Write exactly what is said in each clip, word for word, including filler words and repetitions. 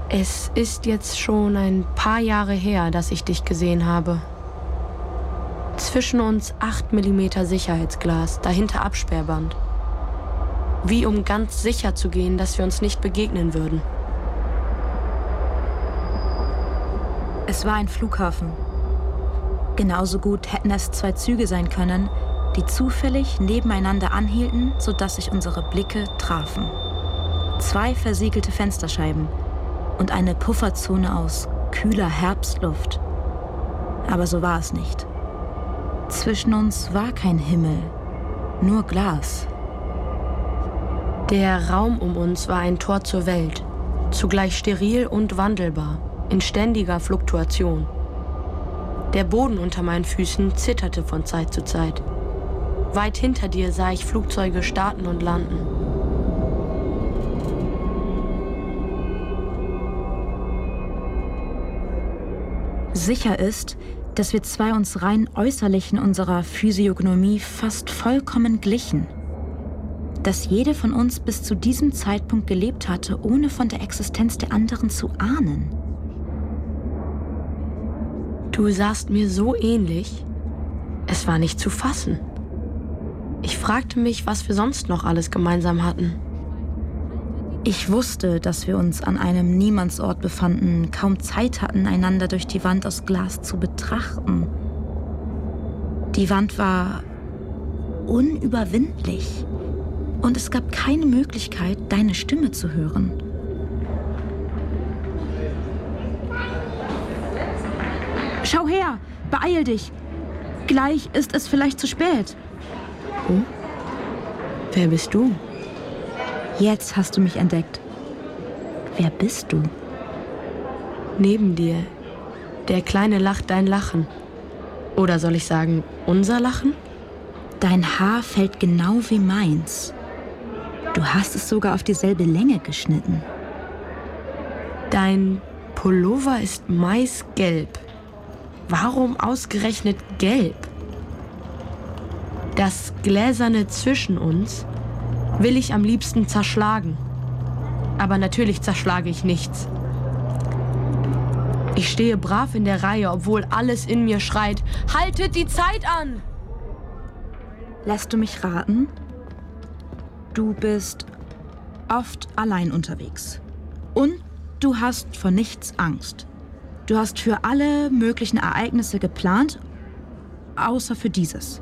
Es ist jetzt schon ein paar Jahre her, dass ich dich gesehen habe. Zwischen uns acht Millimeter Sicherheitsglas, dahinter Absperrband. Wie um ganz sicher zu gehen, dass wir uns nicht begegnen würden. Es war ein Flughafen. Genauso gut hätten es zwei Züge sein können, die zufällig nebeneinander anhielten, sodass sich unsere Blicke trafen. Zwei versiegelte Fensterscheiben und eine Pufferzone aus kühler Herbstluft. Aber so war es nicht. Zwischen uns war kein Himmel, nur Glas. Der Raum um uns war ein Tor zur Welt, zugleich steril und wandelbar, in ständiger Fluktuation. Der Boden unter meinen Füßen zitterte von Zeit zu Zeit. Weit hinter dir sah ich Flugzeuge starten und landen. Sicher ist, dass wir zwei uns rein äußerlich in unserer Physiognomie fast vollkommen glichen. Dass jede von uns bis zu diesem Zeitpunkt gelebt hatte, ohne von der Existenz der anderen zu ahnen. Du sahst mir so ähnlich, es war nicht zu fassen. Ich fragte mich, was wir sonst noch alles gemeinsam hatten. Ich wusste, dass wir uns an einem Niemandsort befanden, kaum Zeit hatten, einander durch die Wand aus Glas zu betrachten. Die Wand war unüberwindlich und es gab keine Möglichkeit, deine Stimme zu hören. Schau her, beeil dich. Gleich ist es vielleicht zu spät. Oh? Wer bist du? Jetzt hast du mich entdeckt. Wer bist du? Neben dir. Der Kleine lacht dein Lachen. Oder soll ich sagen, unser Lachen? Dein Haar fällt genau wie meins. Du hast es sogar auf dieselbe Länge geschnitten. Dein Pullover ist maisgelb. Warum ausgerechnet gelb? Das Gläserne zwischen uns will ich am liebsten zerschlagen. Aber natürlich zerschlage ich nichts. Ich stehe brav in der Reihe, obwohl alles in mir schreit: Haltet die Zeit an! Lässt du mich raten? Du bist oft allein unterwegs. Und du hast vor nichts Angst. Du hast für alle möglichen Ereignisse geplant, außer für dieses.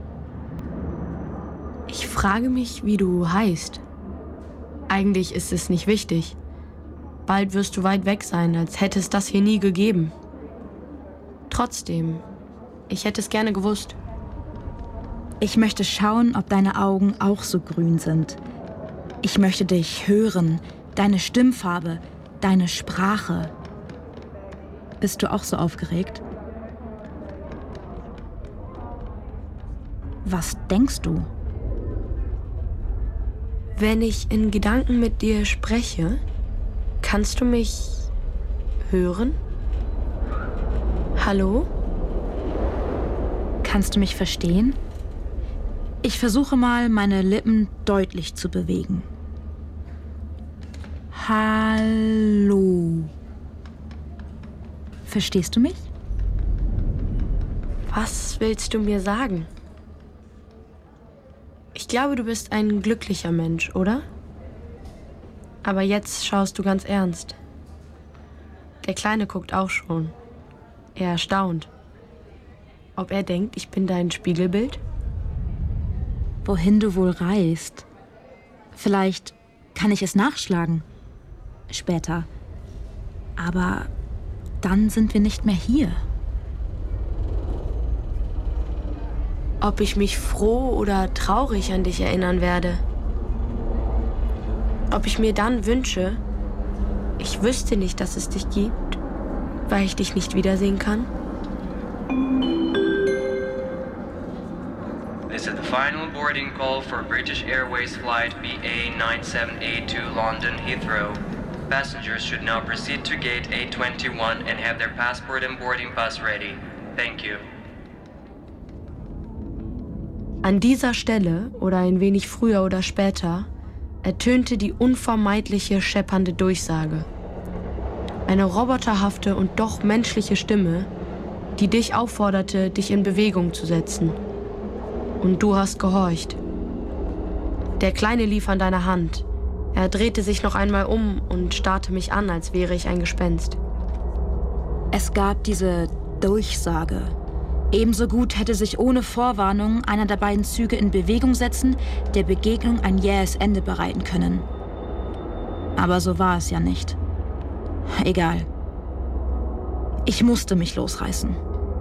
Ich frage mich, wie du heißt. Eigentlich ist es nicht wichtig. Bald wirst du weit weg sein, als hätte es das hier nie gegeben. Trotzdem, ich hätte es gerne gewusst. Ich möchte schauen, ob deine Augen auch so grün sind. Ich möchte dich hören, deine Stimmfarbe, deine Sprache. Bist du auch so aufgeregt? Was denkst du? Wenn ich in Gedanken mit dir spreche, kannst du mich hören? Hallo? Kannst du mich verstehen? Ich versuche mal, meine Lippen deutlich zu bewegen. Hallo. Verstehst du mich? Was willst du mir sagen? Ich glaube, du bist ein glücklicher Mensch, oder? Aber jetzt schaust du ganz ernst. Der Kleine guckt auch schon. Er erstaunt. Ob er denkt, ich bin dein Spiegelbild? Wohin du wohl reist? Vielleicht kann ich es nachschlagen. Später. Aber dann sind wir nicht mehr hier. Ob ich mich froh oder traurig an dich erinnern werde. Ob ich mir dann wünsche, ich wüsste nicht, dass es dich gibt, weil ich dich nicht wiedersehen kann. This is the final boarding call for British Airways flight B A nine seven eight to London Heathrow. Passengers should now proceed to gate A twenty-one and have their passport and boarding pass ready. Thank you. An dieser Stelle, oder ein wenig früher oder später, ertönte die unvermeidliche, scheppernde Durchsage. Eine roboterhafte und doch menschliche Stimme, die dich aufforderte, dich in Bewegung zu setzen. Und du hast gehorcht. Der Kleine lief an deiner Hand. Er drehte sich noch einmal um und starrte mich an, als wäre ich ein Gespenst. Es gab diese Durchsage. Ebenso gut hätte sich ohne Vorwarnung einer der beiden Züge in Bewegung setzen, der Begegnung ein jähes Ende bereiten können. Aber so war es ja nicht. Egal. Ich musste mich losreißen.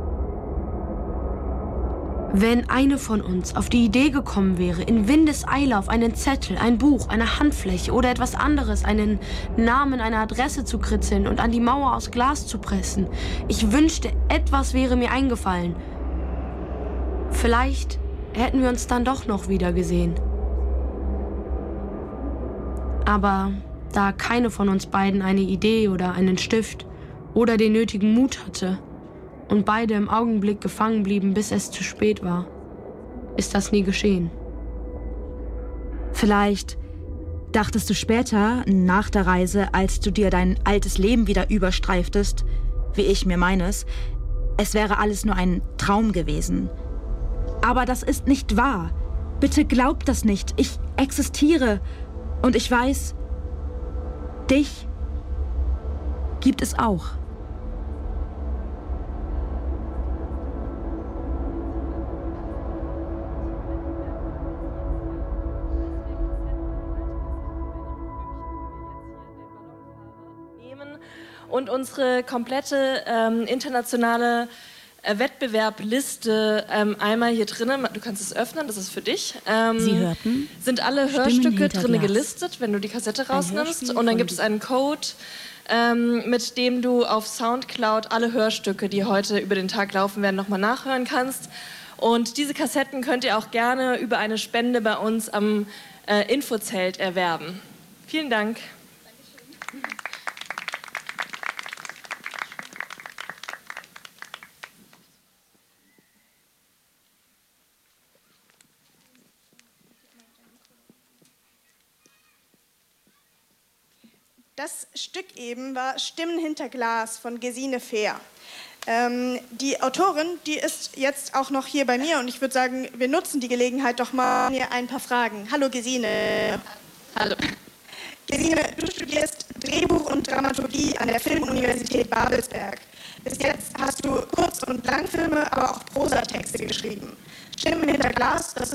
Wenn eine von uns auf die Idee gekommen wäre, in Windeseile auf einen Zettel, ein Buch, eine Handfläche oder etwas anderes, einen Namen, eine Adresse zu kritzeln und an die Mauer aus Glas zu pressen, ich wünschte, etwas wäre mir eingefallen. Vielleicht hätten wir uns dann doch noch wieder gesehen. Aber da keine von uns beiden eine Idee oder einen Stift oder den nötigen Mut hatte, und beide im Augenblick gefangen blieben, bis es zu spät war, ist das nie geschehen. Vielleicht dachtest du später, nach der Reise, als du dir dein altes Leben wieder überstreiftest, wie ich mir meines, es wäre alles nur ein Traum gewesen. Aber das ist nicht wahr. Bitte glaub das nicht. Ich existiere und ich weiß, dich gibt es auch. Und unsere komplette ähm, internationale äh, Wettbewerbliste ähm, einmal hier drinnen, du kannst es öffnen, das ist für dich. Ähm, Sie hörten, sind alle Hörstücke drinnen gelistet, wenn du die Kassette rausnimmst. Und dann gibt es einen Code, ähm, mit dem du auf Soundcloud alle Hörstücke, die heute über den Tag laufen werden, nochmal nachhören kannst. Und diese Kassetten könnt ihr auch gerne über eine Spende bei uns am äh, Infozelt erwerben. Vielen Dank. Das Stück eben war Stimmen hinter Glas von Gesine Fehr. Ähm, die Autorin, die ist jetzt auch noch hier bei mir und ich würde sagen, wir nutzen die Gelegenheit doch mal mir ein paar Fragen. Hallo Gesine. Hallo. Gesine, du studierst Drehbuch und Dramaturgie an der Filmuniversität Babelsberg. Bis jetzt hast du Kurz- und Langfilme, aber auch Prosatexte geschrieben. Stimmen hinter Glas, das